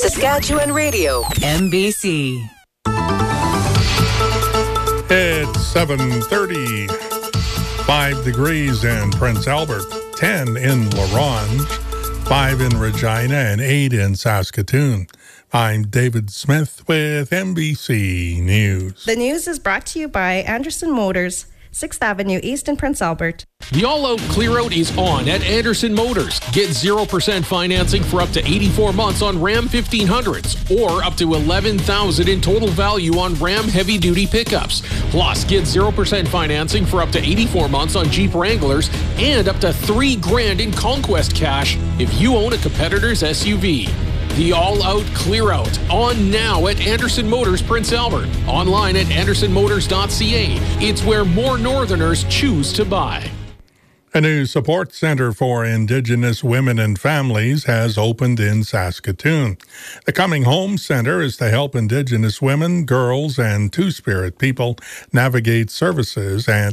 Saskatchewan Radio, MBC. It's 7:30. 5 degrees in Prince Albert, 10 in La Ronge, 5 in Regina, and 8 in Saskatoon. I'm David Smith with MBC News. The news is brought to you by Anderson Motors, 6th Avenue East in Prince Albert. The all-out clear-out is on at Anderson Motors. Get 0% financing for up to 84 months on Ram 1500s or up to $11,000 in total value on Ram heavy-duty pickups. Plus, get 0% financing for up to 84 months on Jeep Wranglers and up to $3,000 in Conquest cash if you own a competitor's SUV. The all-out clear-out on now at Anderson Motors Prince Albert. Online at andersonmotors.ca. It's where more Northerners choose to buy. A new support centre for Indigenous women and families has opened in Saskatoon. The Coming Home Centre is to help Indigenous women, girls, and Two-Spirit people navigate services and